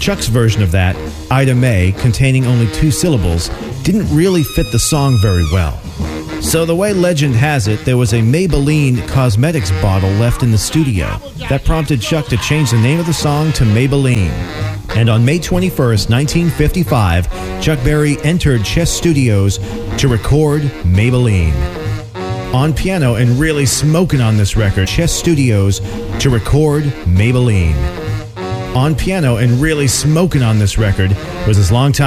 Chuck's version of that, Ida May, containing only 2 syllables, didn't really fit the song very well. So the way legend has it, there was a Maybelline cosmetics bottle left in the studio. That prompted Chuck to change the name of the song to Maybelline. And on May 21st, 1955, Chuck Berry entered Chess Studios to record Maybelline. On piano and really smoking on this record, Chess Studios to record Maybelline. On piano and really smoking on this record was his longtime